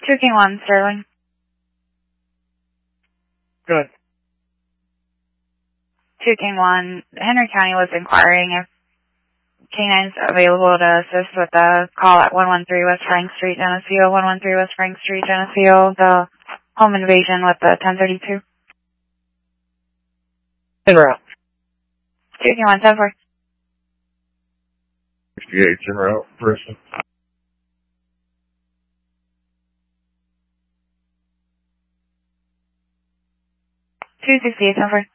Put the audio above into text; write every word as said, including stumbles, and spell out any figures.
two King one, Sterling. Good. two King one, Henry County was inquiring if K nine's available to assist with the call at one one three West Frank Street, Geneseo, one one three West Frank Street, Geneseo, the home invasion with the ten thirty-two. En route. two King one, ten four. sixty-eight, en route, person. two sixty-eight, ten four.